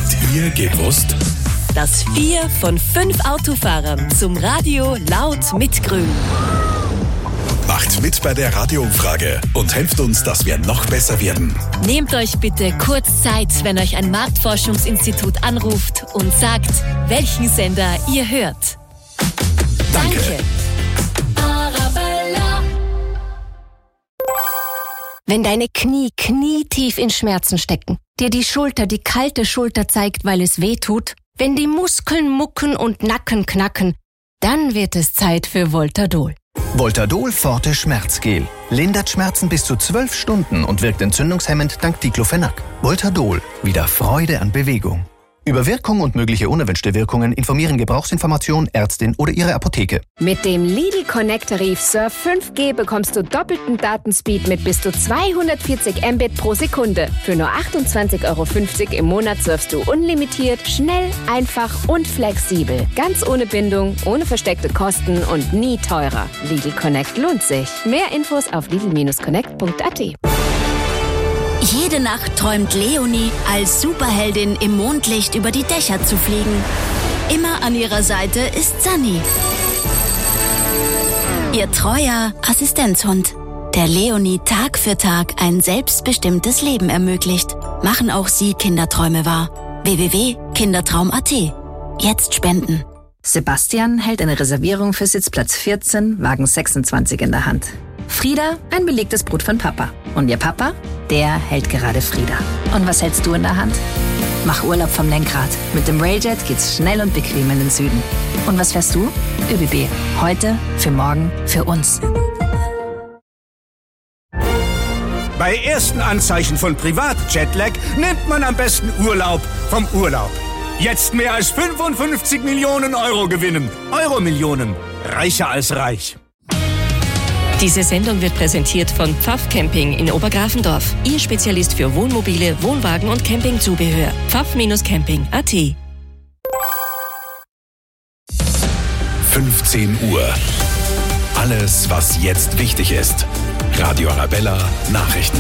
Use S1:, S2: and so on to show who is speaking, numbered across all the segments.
S1: Habt ihr gewusst?
S2: Dass 4 von 5 Autofahrern zum Radio laut mitgrünen.
S1: Macht mit bei der Radioumfrage und helft uns, dass wir noch besser werden.
S2: Nehmt euch bitte kurz Zeit, wenn euch ein Marktforschungsinstitut anruft und sagt, welchen Sender ihr hört. Danke.
S3: Wenn deine Knie knietief in Schmerzen stecken, dir die Schulter die kalte Schulter zeigt, weil es weh tut, wenn die Muskeln mucken und Nacken knacken, dann wird es Zeit für Voltadol.
S4: Voltadol Forte Schmerzgel. Lindert Schmerzen bis zu 12 Stunden und wirkt entzündungshemmend dank Diclofenac. Voltadol. Wieder Freude an Bewegung. Über Wirkung und mögliche unerwünschte Wirkungen informieren Gebrauchsinformation, Ärztin oder Ihre Apotheke.
S3: Mit dem Lidl Connect-Tarif Surf 5G bekommst du doppelten Datenspeed mit bis zu 240 Mbit pro Sekunde. Für nur 28,50 € im Monat surfst du unlimitiert, schnell, einfach und flexibel. Ganz ohne Bindung, ohne versteckte Kosten und nie teurer. Lidl Connect lohnt sich. Mehr Infos auf lidl-connect.at.
S5: Jede Nacht träumt Leonie, als Superheldin im Mondlicht über die Dächer zu fliegen. Immer an ihrer Seite ist Sunny, ihr treuer Assistenzhund, der Leonie Tag für Tag ein selbstbestimmtes Leben ermöglicht. Machen auch Sie Kinderträume wahr. www.kindertraum.at. Jetzt spenden.
S6: Sebastian hält eine Reservierung für Sitzplatz 14, Wagen 26 in der Hand. Frieda, ein belegtes Brot von Papa. Und ihr Papa, der hält gerade Frieda. Und was hältst du in der Hand? Mach Urlaub vom Lenkrad. Mit dem Railjet geht's schnell und bequem in den Süden. Und was fährst du? ÖBB. Heute, für morgen, für uns.
S7: Bei ersten Anzeichen von Privat-Jetlag nimmt man am besten Urlaub vom Urlaub. Jetzt mehr als 55 Millionen Euro gewinnen. Euro-Millionen. Reicher als reich.
S2: Diese Sendung wird präsentiert von Pfaff Camping in Obergrafendorf. Ihr Spezialist für Wohnmobile, Wohnwagen und Campingzubehör. pfaff-camping.at.
S1: 15 Uhr. Alles, was jetzt wichtig ist. Radio Arabella Nachrichten.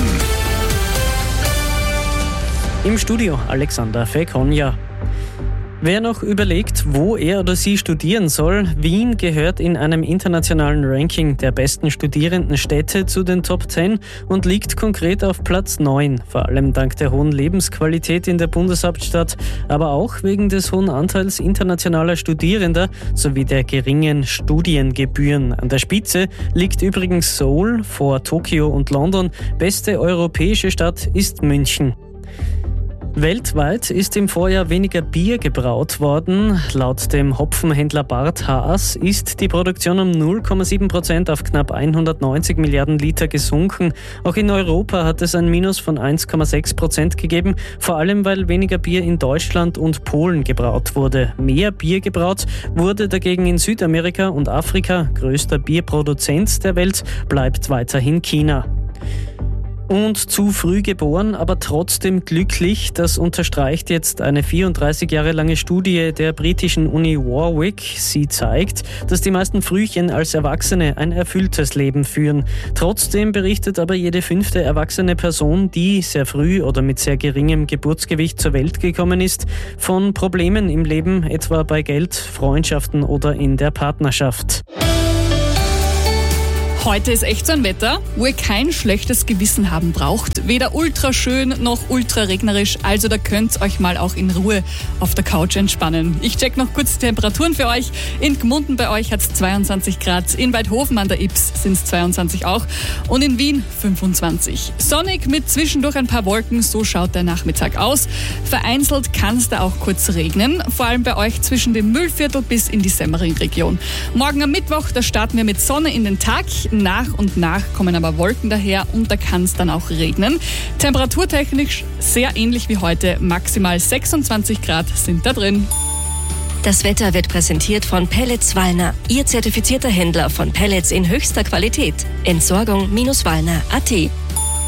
S8: Im Studio Alexander Fekonja. Wer noch überlegt, wo er oder sie studieren soll, Wien gehört in einem internationalen Ranking der besten Studierendenstädte zu den Top 10 und liegt konkret auf Platz 9, vor allem dank der hohen Lebensqualität in der Bundeshauptstadt, aber auch wegen des hohen Anteils internationaler Studierender sowie der geringen Studiengebühren. An der Spitze liegt übrigens Seoul vor Tokio und London. Beste europäische Stadt ist München. Weltweit ist im Vorjahr weniger Bier gebraut worden. Laut dem Hopfenhändler Bart Haas ist die Produktion um 0,7% auf knapp 190 Milliarden Liter gesunken. Auch in Europa hat es ein Minus von 1,6% gegeben, vor allem weil weniger Bier in Deutschland und Polen gebraut wurde. Mehr Bier gebraut wurde dagegen in Südamerika und Afrika. Größter Bierproduzent der Welt bleibt weiterhin China. Und zu früh geboren, aber trotzdem glücklich, das unterstreicht jetzt eine 34 Jahre lange Studie der britischen Uni Warwick. Sie zeigt, dass die meisten Frühchen als Erwachsene ein erfülltes Leben führen. Trotzdem berichtet aber jede 5. erwachsene Person, die sehr früh oder mit sehr geringem Geburtsgewicht zur Welt gekommen ist, von Problemen im Leben, etwa bei Geld, Freundschaften oder in der Partnerschaft.
S9: Heute ist echt so ein Wetter, wo ihr kein schlechtes Gewissen haben braucht. Weder ultra schön noch ultra regnerisch. Also da könnt ihr euch mal auch in Ruhe auf der Couch entspannen. Ich check noch kurz die Temperaturen für euch. In Gmunden bei euch hat es 22 Grad. In Weidhofen an der Ips sind es 22 auch. Und in Wien 25. Sonnig mit zwischendurch ein paar Wolken. So schaut der Nachmittag aus. Vereinzelt kann es da auch kurz regnen. Vor allem bei euch zwischen dem Müllviertel bis in die Semmering-Region. Morgen am Mittwoch, da starten wir mit Sonne in den Tag. Nach und nach kommen aber Wolken daher und da kann es dann auch regnen. Temperaturtechnisch sehr ähnlich wie heute, maximal 26 Grad sind da drin.
S2: Das Wetter wird präsentiert von Pellets Wallner, Ihr zertifizierter Händler von Pellets in höchster Qualität. Entsorgung-wallner.at.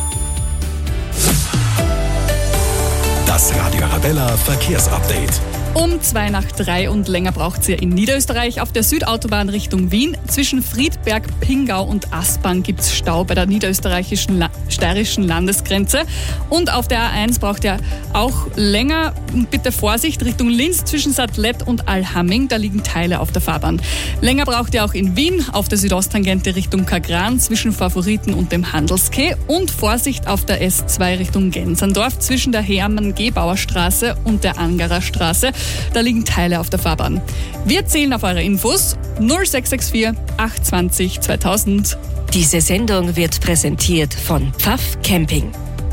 S1: Das Radio Arabella Verkehrsupdate.
S9: Um 2:03 und länger braucht ihr in Niederösterreich auf der Südautobahn Richtung Wien. Zwischen Friedberg, Pingau und Aspang gibt es Stau bei der niederösterreichischen steirischen Landesgrenze. Und auf der A1 braucht ihr auch länger. Bitte Vorsicht Richtung Linz zwischen Sattlett und Allhamming. Da liegen Teile auf der Fahrbahn. Länger braucht ihr auch in Wien auf der Südosttangente Richtung Kagran zwischen Favoriten und dem Handelskeh. Und Vorsicht auf der S2 Richtung Gensandorf zwischen der Hermann-Gebauer Straße und der Angerer Straße. Da liegen Teile auf der Fahrbahn. Wir zählen auf eure Infos 0664 820 2000.
S2: Diese Sendung wird präsentiert von Pfaff Camping.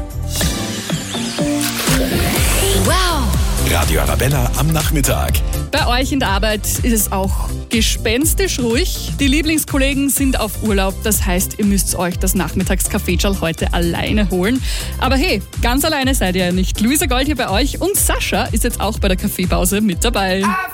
S3: Wow!
S1: Radio Arabella am Nachmittag.
S9: Bei euch in der Arbeit ist es auch gespenstisch ruhig. Die Lieblingskollegen sind auf Urlaub. Das heißt, ihr müsst euch das Nachmittagskaffeeschal heute alleine holen. Aber hey, ganz alleine seid ihr ja nicht. Luisa Gold hier bei euch und Sascha ist jetzt auch bei der Kaffeepause mit dabei.